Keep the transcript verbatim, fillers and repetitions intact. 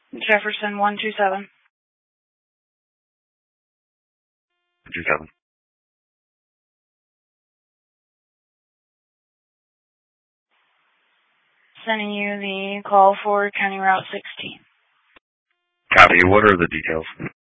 Jefferson one two seven. two seven. Sending you the call for County Route sixteen. Copy. What are the details?